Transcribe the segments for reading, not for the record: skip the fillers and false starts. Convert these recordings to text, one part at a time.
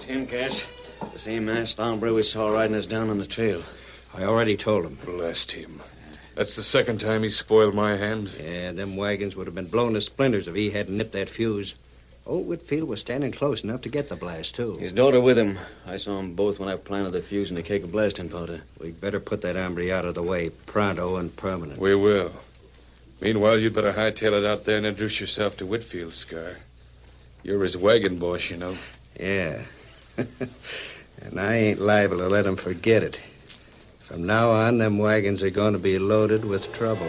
him, Cass. The same masked hombre we saw riding us down on the trail. I already told him. Blast him. That's the second time he spoiled my hand. Yeah, them wagons would have been blown to splinters if he hadn't nipped that fuse. Old Whitfield was standing close enough to get the blast, too. His daughter with him. I saw them both when I planted the fuse in the cake of blasting powder. We'd better put that hombre out of the way, pronto and permanent. We will. Meanwhile, you'd better hightail it out there and introduce yourself to Whitfield, Scar. You're his wagon boss, you know. Yeah. And I ain't liable to let him forget it. From now on, them wagons are going to be loaded with trouble.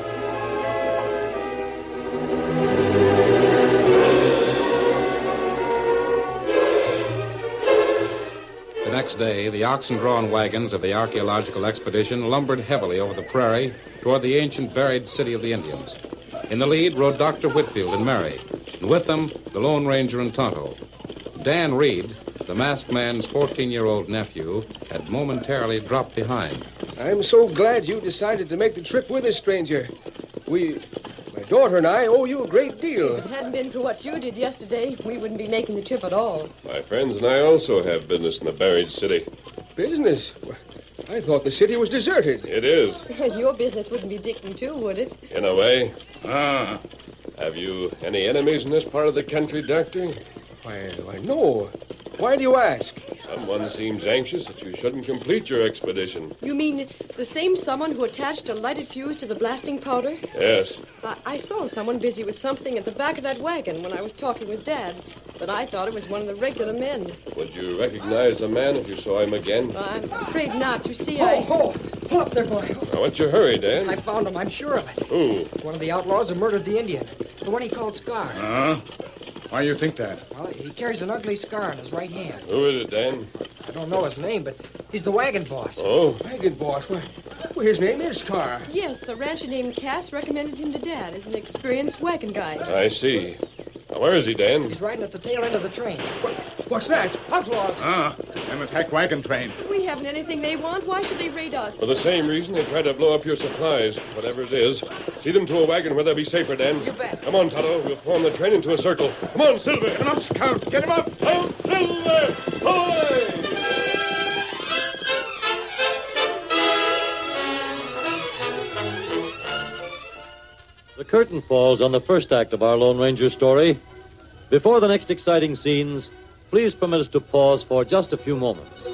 The next day, the oxen-drawn wagons of the archaeological expedition lumbered heavily over the prairie toward the ancient buried city of the Indians. In the lead rode Dr. Whitfield and Mary, and with them, the Lone Ranger and Tonto. Dan Reed, the masked man's 14-year-old nephew, had momentarily dropped behind. I'm so glad you decided to make the trip with us, stranger. My daughter and I owe you a great deal. If it hadn't been for what you did yesterday, we wouldn't be making the trip at all. My friends and I also have business in the buried city. Business? I thought the city was deserted. It is. Your business wouldn't be dicking too, would it? In a way. Ah. Have you any enemies in this part of the country, Doctor? Why, no. Why do you ask? Someone seems anxious that you shouldn't complete your expedition. You mean the same someone who attached a lighted fuse to the blasting powder? Yes. I saw someone busy with something at the back of that wagon when I was talking with Dad, but I thought it was one of the regular men. Would you recognize the man if you saw him again? I'm afraid not. You see, Pull up there, boy. Now, what's your hurry, Dan? I found him. I'm sure of it. Who? One of the outlaws who murdered the Indian. The one he called Scar. Huh? Why you think that? Well, he carries an ugly scar on his right hand. Who is it, Dan? I don't know his name, but he's the wagon boss. Oh? Wagon boss? Well, his name is Carr. Yes, a rancher named Cass recommended him to Dad as an experienced wagon guide. I see. Now, where is he, Dan? He's riding at the tail end of the train. What's that? Outlaws. An attack wagon train. We haven't anything they want. Why should they raid us? For the same reason they tried to blow up your supplies, whatever it is. See them to a wagon where they'll be safer, Dan. You bet. Come on, Tonto. We'll form the train into a circle. Come on, Silver. Get him up, Scout. Get him up. Oh, Silver! Away! The curtain falls on the first act of our Lone Ranger story. Before the next exciting scenes, please permit us to pause for just a few moments.